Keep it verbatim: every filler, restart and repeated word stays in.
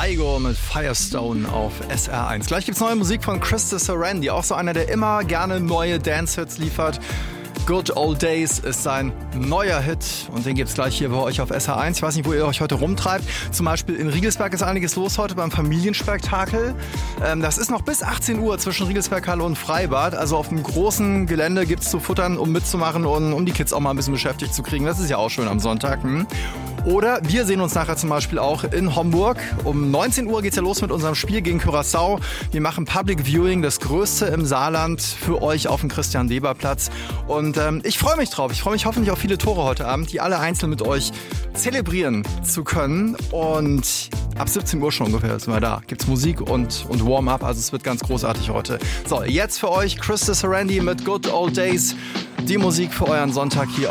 Kygo mit Firestone auf S R eins. Gleich gibt's neue Musik von Krista Sarandon, auch so einer, der immer gerne neue Dance-Hits liefert. Good Old Days ist sein neuer Hit und den gibt's gleich hier bei euch auf S R eins. Ich weiß nicht, wo ihr euch heute rumtreibt. Zum Beispiel in Riegelsberg ist einiges los heute beim Familienspektakel. Ähm, das ist noch bis achtzehn Uhr zwischen Riegelsberghalle und Freibad. Also auf dem großen Gelände gibt's zu futtern, um mitzumachen und um die Kids auch mal ein bisschen beschäftigt zu kriegen. Das ist ja auch schön am Sonntag. Hm? Oder wir sehen uns nachher zum Beispiel auch in Homburg. Um neunzehn Uhr geht's ja los mit unserem Spiel gegen Curaçao. Wir machen Public Viewing, das größte im Saarland, für euch auf dem Christian-Weber-Platz. Und ähm, ich freue mich drauf. Ich freue mich hoffentlich auf viele Tore heute Abend, die alle einzeln mit euch zelebrieren zu können. Und ab siebzehn Uhr schon ungefähr sind wir da. Gibt's Musik und, und Warm-up. Also es wird ganz großartig heute. So, jetzt für euch Krista Sarandon mit Good Old Days. Die Musik für euren Sonntag hier